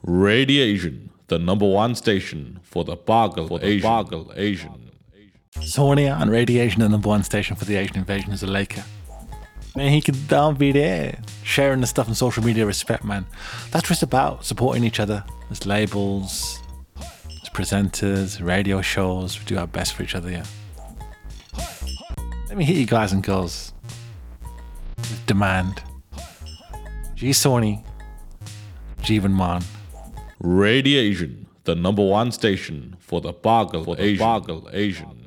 Radiation, the number one station for the Bargle Asian. Sonia on Radiation, the number one station for the Asian invasion, is a Laker. Man, he could down be there, sharing the stuff on social media. Respect, man. That's what it's about, supporting each other as labels, as presenters, radio shows. We do our best for each other, yeah. Let me hit you guys and girls with demand. G Sony, Jeevan Man. Radiation, the number one station for the Bargle Asian.